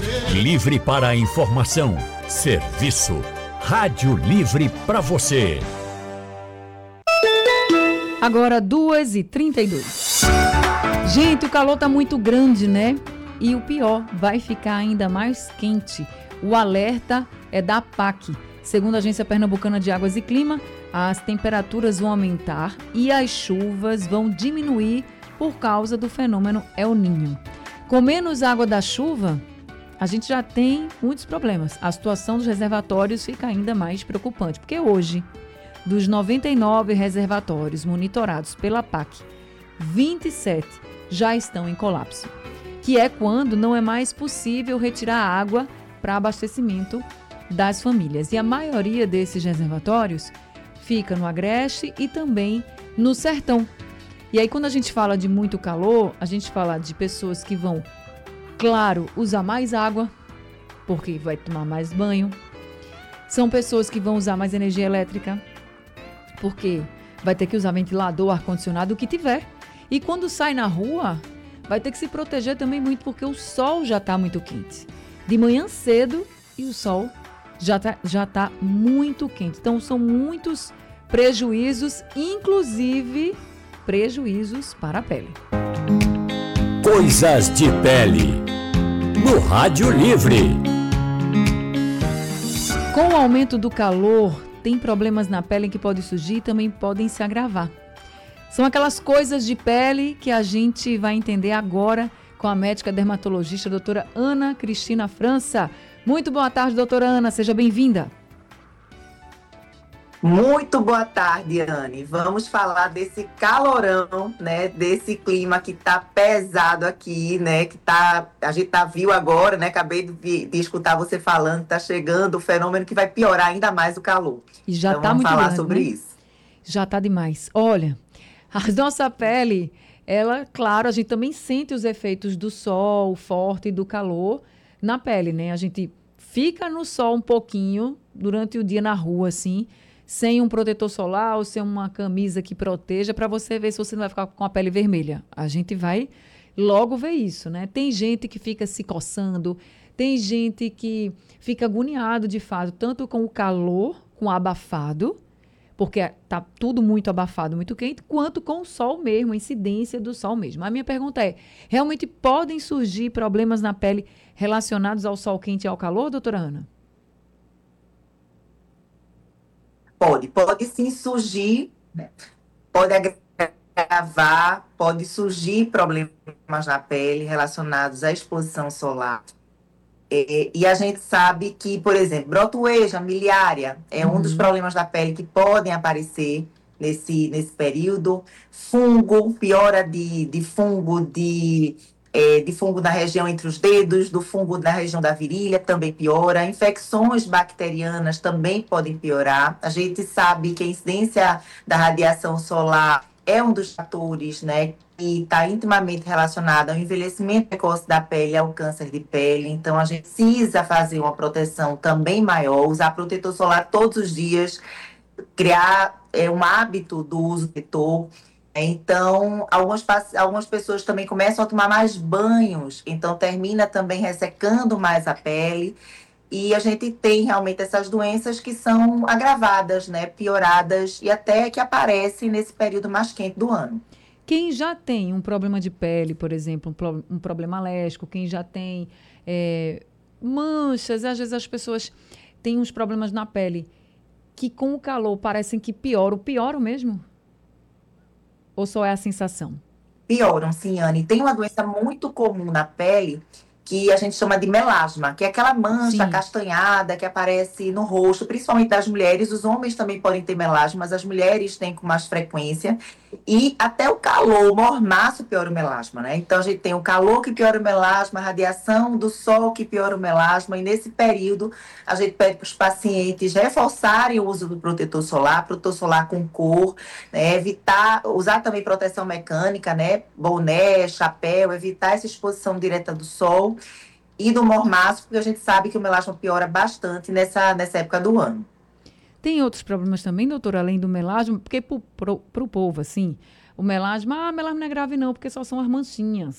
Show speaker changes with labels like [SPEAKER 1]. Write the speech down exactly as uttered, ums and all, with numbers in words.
[SPEAKER 1] Livre para a informação, serviço. Rádio Livre para você.
[SPEAKER 2] Agora duas e trinta e dois. Gente, o calor tá muito grande, né? E o pior, vai ficar ainda mais quente. O alerta é da APAC. Segundo a Agência Pernambucana de Águas e Clima, as temperaturas vão aumentar e as chuvas vão diminuir por causa do fenômeno El Niño. Com menos água da chuva, a gente já tem muitos problemas. A situação dos reservatórios fica ainda mais preocupante, porque hoje, dos noventa e nove reservatórios monitorados pela APAC, vinte e sete já estão em colapso, que é quando não é mais possível retirar água para abastecimento das famílias. E a maioria desses reservatórios fica no Agreste e também no Sertão. E aí, quando a gente fala de muito calor, a gente fala de pessoas que vão, claro, usar mais água, porque vai tomar mais banho. São pessoas que vão usar mais energia elétrica, porque vai ter que usar ventilador, ar-condicionado, o que tiver. E quando sai na rua, vai ter que se proteger também muito, porque o sol já está muito quente. De manhã cedo e o sol já está já tá muito quente. Então, são muitos prejuízos, inclusive prejuízos para a pele.
[SPEAKER 1] Coisas de pele. No Rádio Livre.
[SPEAKER 2] Com o aumento do calor, tem problemas na pele que podem surgir e também podem se agravar. São aquelas coisas de pele que a gente vai entender agora com a médica dermatologista, doutora Ana Cristina França. Muito boa tarde, doutora Ana, seja bem-vinda.
[SPEAKER 3] Muito boa tarde, Anne. Vamos falar desse calorão, né? Desse clima que tá pesado aqui, né? Que tá, a gente tá viu agora, né? Acabei de, de escutar você falando, tá chegando o fenômeno que vai piorar ainda mais o calor.
[SPEAKER 2] E já
[SPEAKER 3] então,
[SPEAKER 2] tá
[SPEAKER 3] vamos
[SPEAKER 2] muito
[SPEAKER 3] falar
[SPEAKER 2] grande,
[SPEAKER 3] sobre
[SPEAKER 2] né?
[SPEAKER 3] isso.
[SPEAKER 2] Já tá demais. Olha, a nossa pele, ela, claro, a gente também sente os efeitos do sol forte e do calor na pele, né? A gente fica no sol um pouquinho durante o dia na rua, assim, sem um protetor solar ou sem uma camisa que proteja, para você ver se você não vai ficar com a pele vermelha. A gente vai logo ver isso, né? Tem gente que fica se coçando, tem gente que fica agoniado de fato, tanto com o calor, com o abafado, porque tá tudo muito abafado, muito quente, quanto com o sol mesmo, a incidência do sol mesmo. A minha pergunta é, realmente podem surgir problemas na pele relacionados ao sol quente e ao calor, doutora Ana?
[SPEAKER 3] Pode, pode sim surgir, né? Pode agravar, pode surgir problemas na pele relacionados à exposição solar. E, e a gente sabe que, por exemplo, brotoeja miliária é
[SPEAKER 2] Uhum.
[SPEAKER 3] um dos problemas da pele que podem aparecer nesse, nesse período. Fungo, piora de, de fungo, de, é, de fungo na região entre os dedos, do fungo na região da virilha também piora. Infecções bacterianas também podem piorar. A gente sabe que a incidência da radiação solar é um dos fatores, né, que está intimamente relacionado ao envelhecimento precoce da pele, ao câncer de pele. Então, a gente precisa fazer uma proteção também maior, usar protetor solar todos os dias, criar é, um hábito do uso do protetor. Então, algumas, algumas pessoas também começam a tomar mais banhos, então termina também ressecando mais a pele. E a gente tem realmente essas doenças que são agravadas, né, pioradas e até que aparecem nesse período mais quente do ano.
[SPEAKER 2] Quem já tem um problema de pele, por exemplo, um, pro, um problema alérgico, quem já tem é, manchas, às vezes as pessoas têm uns problemas na pele que com o calor parecem que pioram. Pioram mesmo? Ou só é a sensação?
[SPEAKER 3] Pioram, sim, Anne. Tem uma doença muito comum na pele que a gente chama de melasma, que é aquela mancha
[SPEAKER 2] Sim.
[SPEAKER 3] castanhada que aparece no rosto, principalmente das mulheres. Os homens também podem ter melasma, mas as mulheres têm com mais frequência. E até o calor, o mormaço piora o melasma, né? Então, a gente tem o calor que piora o melasma, a radiação do sol que piora o melasma. E nesse período, a gente pede para os pacientes reforçarem o uso do protetor solar, protetor solar com cor, né? Evitar, usar também proteção mecânica, né? Boné, chapéu, evitar essa exposição direta do sol e do mormaço, porque a gente sabe que o melasma piora bastante nessa, nessa época do ano.
[SPEAKER 2] Tem outros problemas também, doutora, além do melasma? Porque para o povo, assim, o melasma, ah, melasma não é grave não, porque só são as manchinhas.